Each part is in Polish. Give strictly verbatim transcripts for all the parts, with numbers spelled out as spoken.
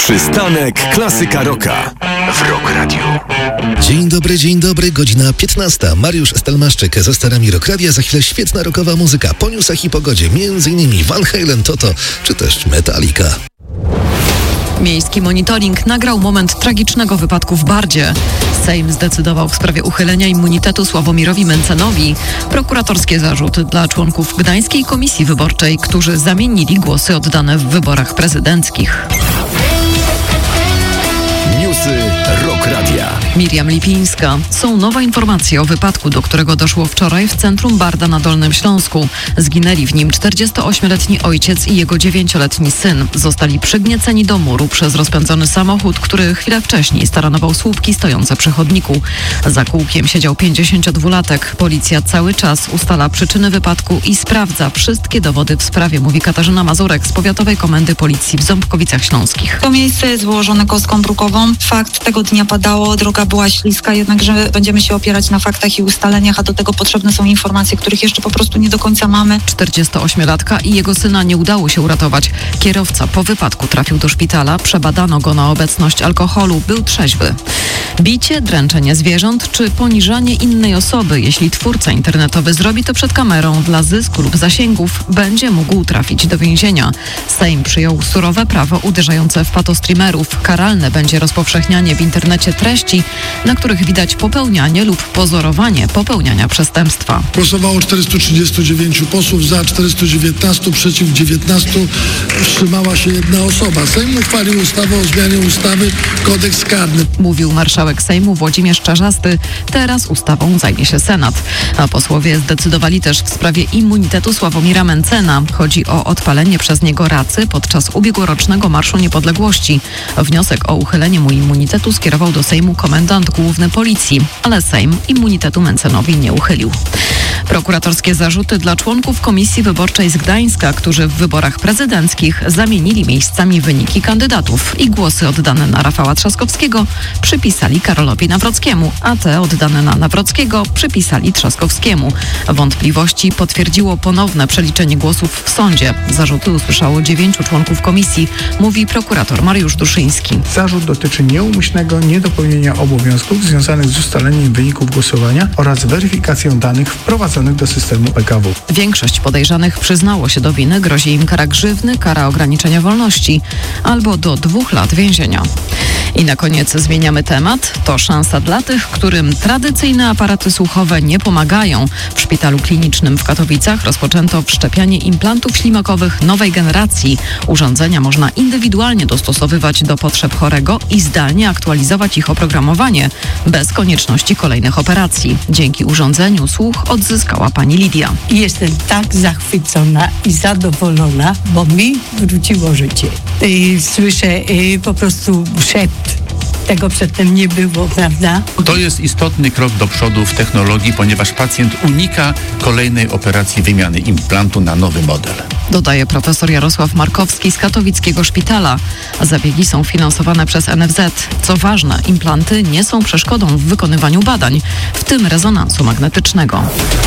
Przystanek Klasyka Rocka w Rock Radio. Dzień dobry, dzień dobry, godzina piętnasta. Mariusz Stelmaszczyk za sterami Rock Radia. Za chwilę świetna rockowa muzyka po newsach i pogodzie. Między innymi Van Halen, Toto, czy też Metallica. Miejski monitoring nagrał moment tragicznego wypadku w Bardzie. Sejm zdecydował w sprawie uchylenia immunitetu Sławomirowi Mencenowi. Prokuratorskie zarzuty dla członków Gdańskiej Komisji Wyborczej, którzy zamienili głosy oddane w wyborach prezydenckich. Newsy Rock Radia. Miriam Lipińska. Są nowe informacje o wypadku, do którego doszło wczoraj w centrum Barda na Dolnym Śląsku. Zginęli w nim czterdziestoośmioletni ojciec i jego dziewięcioletni syn. Zostali przygnieceni do muru przez rozpędzony samochód, który chwilę wcześniej staranował słupki stojące przy chodniku. Za kółkiem siedział pięćdziesięciodwulatek. Policja cały czas ustala przyczyny wypadku i sprawdza wszystkie dowody w sprawie, mówi Katarzyna Mazurek z Powiatowej Komendy Policji w Ząbkowicach Śląskich. To miejsce jest wyłożone kostką brukową. Fakt, tego dnia padało, droga była śliska, jednakże będziemy się opierać na faktach i ustaleniach, a do tego potrzebne są informacje, których jeszcze po prostu nie do końca mamy. czterdziestoośmiolatka i jego syna nie udało się uratować. Kierowca po wypadku trafił do szpitala, przebadano go na obecność alkoholu, był trzeźwy. Bicie, dręczenie zwierząt czy poniżanie innej osoby, jeśli twórca internetowy zrobi to przed kamerą dla zysku lub zasięgów, będzie mógł trafić do więzienia. Sejm przyjął surowe prawo uderzające w patostreamerów. Karalne będzie rozpowszechnianie w internecie treści, na których widać popełnianie lub pozorowanie popełniania przestępstwa. Głosowało czterystu trzydziestu dziewięciu posłów, za czterystu dziewiętnastu, przeciw dziewiętnastu, wstrzymała się jedna osoba. Sejm uchwalił ustawę o zmianie ustawy Kodeks karny. Mówił marszałek Sejmu Włodzimierz Czarzasty. Teraz ustawą zajmie się Senat. A posłowie zdecydowali też w sprawie immunitetu Sławomira Mencena. Chodzi o odpalenie przez niego racy podczas ubiegłorocznego Marszu Niepodległości. Wniosek o uchylenie mu immunitetu skierował do Sejmu komendant główny policji, ale Sejm immunitetu Mencenowi nie uchylił. Prokuratorskie zarzuty dla członków Komisji Wyborczej z Gdańska, którzy w wyborach prezydenckich zamienili miejscami wyniki kandydatów i głosy oddane na Rafała Trzaskowskiego przypisali Karolowi Nawrockiemu, a te oddane na Nawrockiego przypisali Trzaskowskiemu. Wątpliwości potwierdziło ponowne przeliczenie głosów w sądzie. Zarzuty usłyszało dziewięciu członków komisji, mówi prokurator Mariusz Duszyński. Zarzut dotyczy nieumyślnego niedopełnienia obowiązków związanych z ustaleniem wyników głosowania oraz weryfikacją danych wprowadzonych do systemu P K W. Większość podejrzanych przyznało się do winy, grozi im kara grzywny, kara ograniczenia wolności albo do dwóch lat więzienia. I na koniec zmieniamy temat. To szansa dla tych, którym tradycyjne aparaty słuchowe nie pomagają. W szpitalu klinicznym w Katowicach rozpoczęto wszczepianie implantów ślimakowych nowej generacji. Urządzenia można indywidualnie dostosowywać do potrzeb chorego i zdalnie aktualizować ich oprogramowanie bez konieczności kolejnych operacji. Dzięki urządzeniu słuch odzyskała pani Lidia. Jestem tak zachwycona i zadowolona, bo mi wróciło życie. I słyszę i po prostu szept. Tego przedtem nie było, prawda? To jest istotny krok do przodu w technologii, ponieważ pacjent unika kolejnej operacji wymiany implantu na nowy model. Dodaje profesor Jarosław Markowski z katowickiego szpitala. Zabiegi są finansowane przez N F Z. Co ważne, implanty nie są przeszkodą w wykonywaniu badań, w tym rezonansu magnetycznego.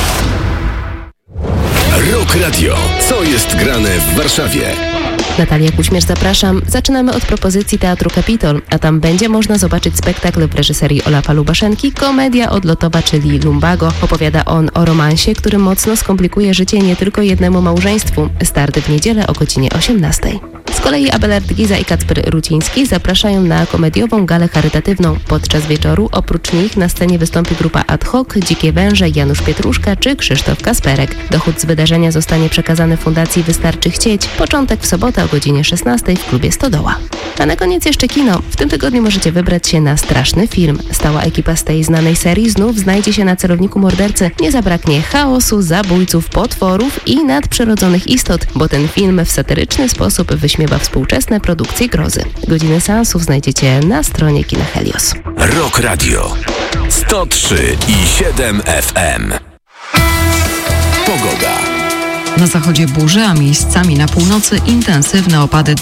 Rock Radio. Co jest grane w Warszawie? Natalia Kuśmierz, zapraszam. Zaczynamy od propozycji Teatru Kapitol, a tam będzie można zobaczyć spektakl w reżyserii Olafa Lubaszenki, komedia odlotowa, czyli Lumbago. Opowiada on o romansie, który mocno skomplikuje życie nie tylko jednemu małżeństwu. Start w niedzielę o godzinie osiemnastej. Z kolei Abelard Giza i Kacper Ruciński zapraszają na komediową galę charytatywną. Podczas wieczoru oprócz nich na scenie wystąpi grupa Ad Hoc, Dzikie Węże, Janusz Pietruszka czy Krzysztof Kasperek. Dochód z wydarzenia zostanie przekazany Fundacji Wystarczy Chcieć. Początek w sobotę o godzinie szesnastej w klubie Stodoła. A na koniec jeszcze kino. W tym tygodniu możecie wybrać się na straszny film. Stała ekipa z tej znanej serii znów znajdzie się na celowniku mordercy. Nie zabraknie chaosu, zabójców, potworów i nadprzyrodzonych istot, bo ten film w satyryczny sposób wyśmiewa współczesne produkcje grozy. Godziny seansów znajdziecie na stronie Kina Helios. Rock Radio. sto trzy i siedem F M. Pogoda. Na zachodzie burze, a miejscami na północy intensywne opady